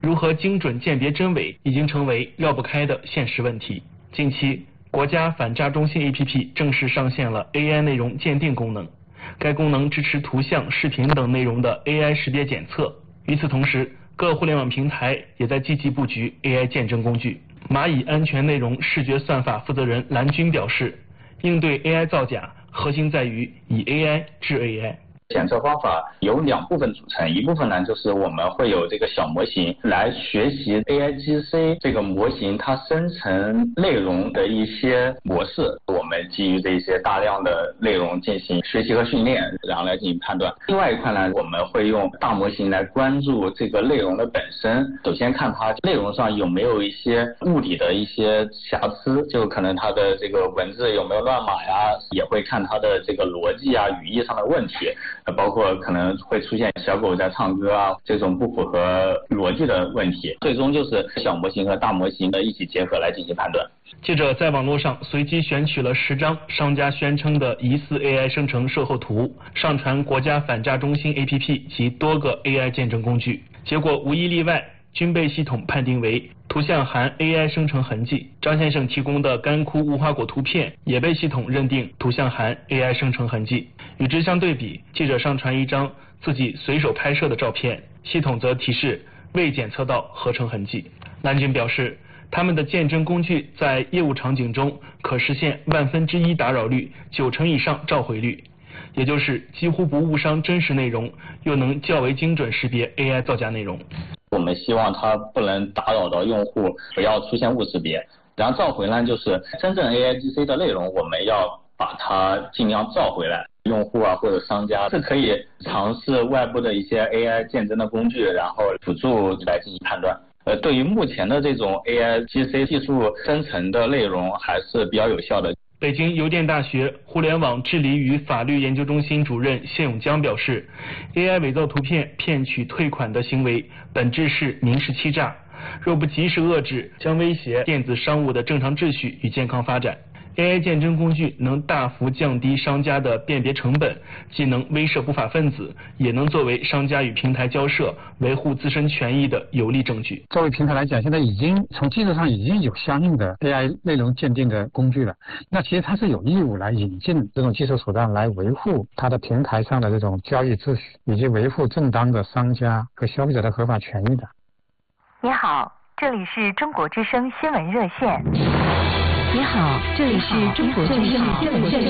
如何精准鉴别真伪已经成为绕不开的现实问题。近期，国家反诈中心 APP 正式上线了 AI 内容鉴定功能，该功能支持图像、视频等内容的 AI 识别检测。与此同时，各互联网平台也在积极布局 AI 鉴证工具。蚂蚁安全内容视觉算法负责人蓝军表示，应对 AI 造假，核心在于以 AI 治 AI。 检测方法有2部分组成，一部分呢就是我们会有这个小模型来学习 AIGC 这个模型它生成内容的一些模式，我们基于这些大量的内容进行学习和训练，然后来进行判断。另外一块呢，我们会用大模型来关注这个内容的本身，首先看它内容上有没有一些物理的一些瑕疵，就可能它的这个文字有没有乱码呀，也会看它的这个逻辑啊、语义上的问题。包括可能会出现小狗在唱歌啊这种不符合逻辑的问题，最终就是小模型和大模型的一起结合来进行判断。 记者在网络上随机选取了10张商家宣称的疑似 AI 生成售后图，上传国家反诈中心 APP 及多个 AI 鉴证工具，结果无一例外均被系统判定为图像含 AI 生成痕迹。张先生提供的干枯无花果图片也被系统认定图像含 AI 生成痕迹。与之相对比，记者上传一张自己随手拍摄的照片，系统则提示未检测到合成痕迹。蓝军表示，他们的鉴证工具在业务场景中可实现1/1000打扰率、90%以上召回率，也就是几乎不误伤真实内容，又能较为精准识别 AI 造假内容。 我们希望它不能打扰到用户，不要出现误识别。然后召回呢，就是真正 AIGC 的内容，我们要把它尽量召回来。用户啊或者商家是可以尝试外部的一些 AI 鉴证的工具，然后辅助来进行判断。对于目前的这种 AIGC 技术生成的内容还是比较有效的。 北京邮电大学互联网治理与法律研究中心主任谢永江表示， AI 伪造图片骗取退款的行为本质是民事欺诈，若不及时遏制，将威胁电子商务的正常秩序与健康发展。AI 鉴证工具能大幅降低商家的辨别成本，既能威慑不法分子，也能作为商家与平台交涉、维护自身权益的有力证据。 作为平台来讲，现在已经从技术上已经有相应的 AI 内容鉴定的工具了。那其实它是有义务来引进这种技术手段来维护它的平台上的这种交易秩序，以及维护正当的商家和消费者的合法权益的。 你好，这里是中国之声新闻热线。 你好，这里是中国之声新闻热线。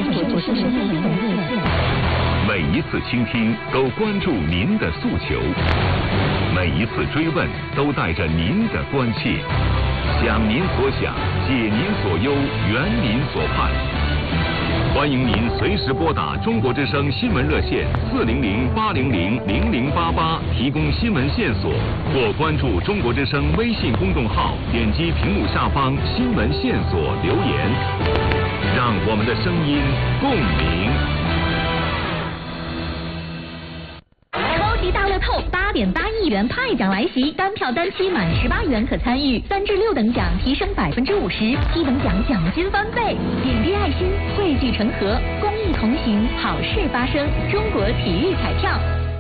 每一次倾听都关注您的诉求，每一次追问都带着您的关切，想您所想，解您所忧，圆您所盼。欢迎您随时拨打中国之声新闻热线400-800-0088，提供新闻线索，或关注中国之声微信公众号，点击屏幕下方新闻线索留言，让我们的声音共鸣。 大乐透8.8亿元派奖来袭，单票单期满18元可参与，3至6等奖提升50%，7等奖奖金翻倍。点滴爱心，汇聚成河，公益同行，好事发生。中国体育彩票。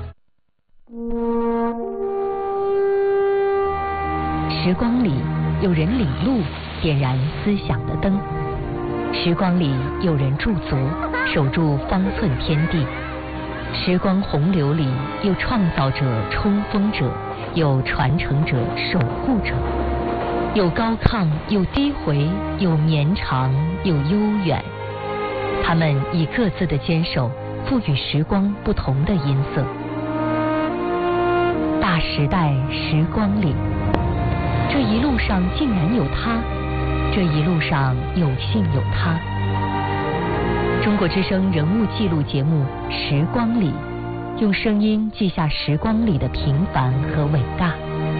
时光里有人领路，点燃思想的灯；时光里有人驻足，守住方寸天地。时光洪流里有创造者、冲锋者，有传承者、守护者，有高亢，有低回，有绵长，有悠远。他们以各自的坚守，赋予时光不同的音色。大时代时光里，这一路上竟然有他，这一路上有幸有他。中国之声人物记录节目《时光里》，用声音记下时光里的平凡和伟大。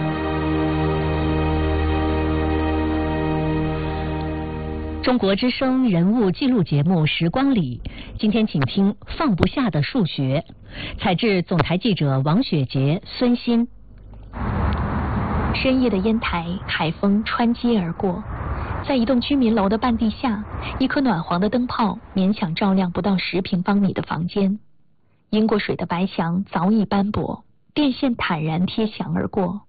中国之声人物记录节目《时光里》，今天请听《放不下的数学》，采自总台记者王雪洁、孙鑫。 深夜的烟台，海风穿街而过。在一栋居民楼的半地下，一颗暖黄的灯泡勉强照亮不到10平方米的房间。淹过水的白墙早已斑驳，电线坦然贴墙而过。